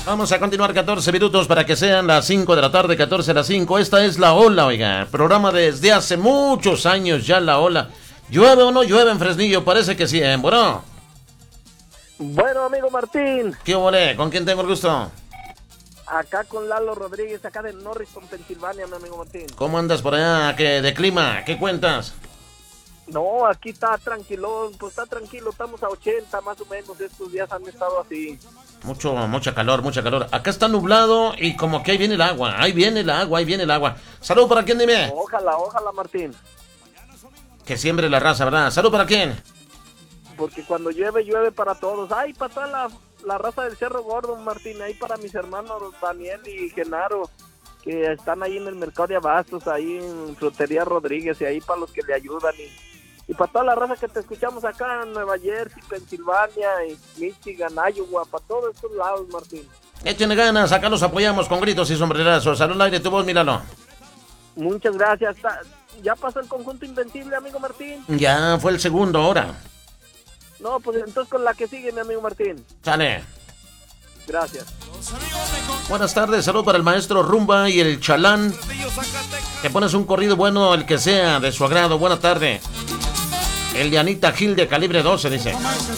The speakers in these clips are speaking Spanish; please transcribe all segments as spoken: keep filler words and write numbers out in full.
Vamos a continuar catorce minutos para que sean las cinco de la tarde, catorce a las cinco. Esta es La Ola, oiga. Programa desde hace muchos años ya, La Ola. ¿Llueve o no llueve en Fresnillo? Parece que sí, ¿eh? Bueno. Bueno, amigo Martín. ¿Qué volé? ¿Con quién tengo el gusto? Acá con Lalo Rodríguez, acá de Norristown, Pensilvania, mi amigo Martín. ¿Cómo andas por allá? ¿Qué, de clima? ¿Qué cuentas? No, aquí está tranquilo, pues está tranquilo, estamos a ochenta más o menos, estos días han estado así. Mucho, mucha calor, mucha calor. Acá está nublado y como que ahí viene el agua, ahí viene el agua, ahí viene el agua. Salud para quién, dime. Ojalá, ojalá, Martín. Que siembre la raza, ¿verdad? Salud para quién. Porque cuando llueve, llueve para todos. Ay, para toda la, la raza del Cerro Gordo, Martín, ahí para mis hermanos Daniel y Genaro, que están ahí en el mercado de abastos, ahí en Frutería Rodríguez, y ahí para los que le ayudan, y, y para toda la raza que te escuchamos acá en Nueva Jersey, Pensilvania, y Michigan, Iowa, para todos estos lados, Martín. Échenle ganas, acá los apoyamos con gritos y sombrerazos. Salud al aire, tu voz, míralo. Muchas gracias. ¿Ya pasó el conjunto Invencible, amigo Martín? Ya fue el segundo ahora. No, pues entonces con la que sigue, mi amigo Martín. Sale. Gracias. Buenas tardes, salud para el maestro Rumba y el Chalán. Que pones un corrido bueno, el que sea, de su agrado. Buena tarde. El de Anita Gil de calibre doce, dice.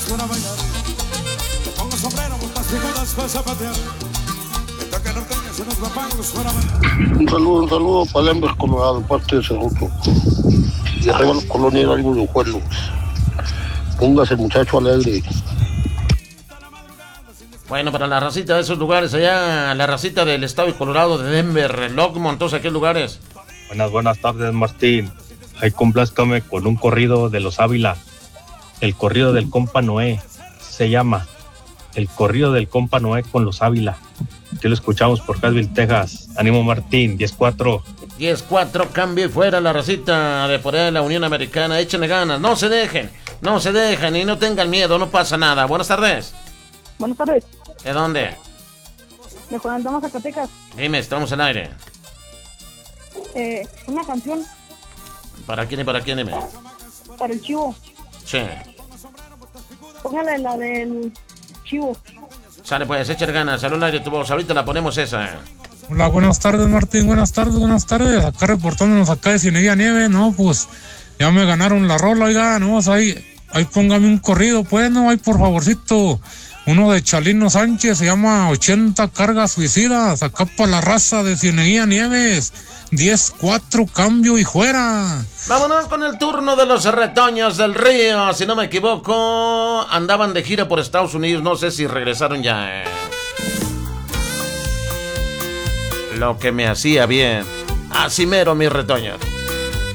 Un saludo, un saludo para Denver, Colorado, parte de Cerruto. Y arriba los colonias algo de juego. Póngase, muchacho alegre. Bueno, para la racita de esos lugares allá, la racita del estado de Colorado, de Denver, Longmont, todos aquellos lugares. Buenas, buenas tardes, Martín. Ahí complázcame con un corrido de los Ávila. El corrido del compa Noé se llama. El corrido del compa Noé con los Ávila. Que lo escuchamos por Casville, Texas. Ánimo, Martín, diez cuatro. diez cuatro, cambio y fuera la racita de por allá de la Unión Americana. Échenle ganas, no se dejen, no se dejen y no tengan miedo, no pasa nada. Buenas tardes. Buenas tardes. ¿De dónde? De Juan Antón, Zacatecas. Dime, estamos al aire. Eh, una canción. ¿Para quién y para quién, dime? Para el Chivo. Sí. Póngale la del Chivo. Sale pues, échale ganas, salud al aire tu voz, ahorita la ponemos esa. Hola, buenas tardes, Martín, buenas tardes, buenas tardes. Acá reportándonos acá de Cieneguía Nieve, no, pues ya me ganaron la rola, oiga, no, ahí, ahí póngame un corrido, pues, no, ahí por favorcito. Uno de Chalino Sánchez, se llama ochenta cargas suicidas, acá para la raza de Cieneguía Nieves. diez cuatro, cambio y fuera. Vámonos con el turno de los retoños del río. Si no me equivoco, andaban de gira por Estados Unidos. No sé si regresaron ya. Lo que me hacía bien. Así mero, mis retoños.